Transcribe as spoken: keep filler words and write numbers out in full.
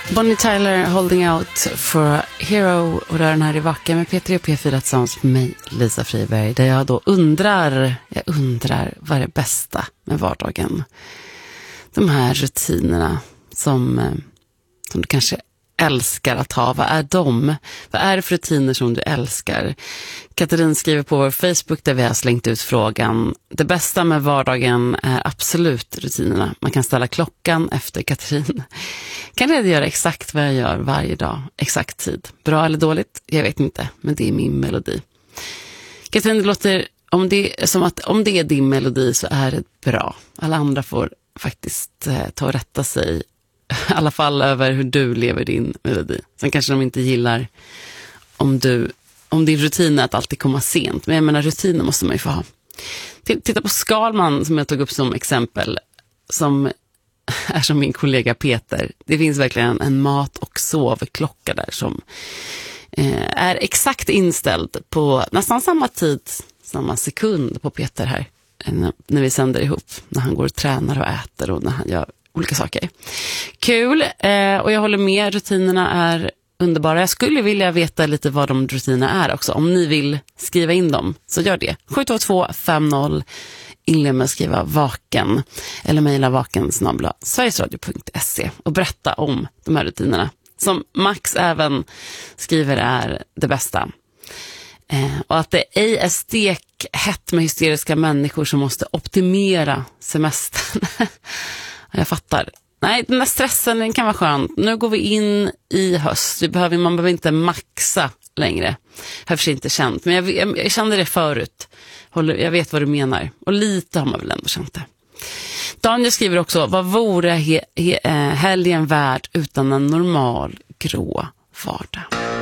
Bonnie Tyler, Holding Out for a Hero, och rör den här i Vaka med P tre och P fyra tillsammans med mig, Lisa Friberg, där jag då undrar, jag undrar vad är det bästa med vardagen? De här rutinerna som, som du kanske älskar att ha, vad är de? Vad är det för rutiner som du älskar? Katarina skriver på vår Facebook där vi har slängt ut frågan: det bästa med vardagen är absolut rutinerna. Man kan ställa klockan efter Katarina. Kan jag göra exakt vad jag gör varje dag, exakt tid. Bra eller dåligt? Jag vet inte, men det är min melodi. Katarina, det låter om det, som att om det är din melodi så är det bra. Alla andra får faktiskt eh, ta och rätta sig i alla fall över hur du lever din melodi. Sen kanske de inte gillar om du om din rutin är att alltid komma sent. Men jag menar, rutiner måste man ju få ha. Titta på Skalman som jag tog upp som exempel, som är som min kollega Peter. Det finns verkligen en mat- och sovklocka där som eh, är exakt inställd på nästan samma tid, samma sekund på Peter här. När, när vi sänder ihop. När han går och tränar och äter och när han gör olika saker. Kul, eh, och jag håller med, rutinerna är underbara. Jag skulle vilja veta lite vad de rutinerna är också. Om ni vill skriva in dem så gör det. sju två två fem noll, inled med att skriva vaken eller mejla vaken snabel-a sverigesradio punkt se och berätta om de här rutinerna. Som Max även skriver är det bästa. Eh, och att det ej är stekhett med hysteriska människor som måste optimera semestern. Jag fattar. Nej, den där stressen, den kan vara skön. Nu går vi in i höst. Vi behöver, man behöver inte maxa längre. Jag har för sig inte känt. Men jag, jag, jag kände det förut. Jag vet vad du menar. Och lite har man väl ändå känt det. Daniel skriver också: vad vore he, he, helgen värd utan en normal grå vardag?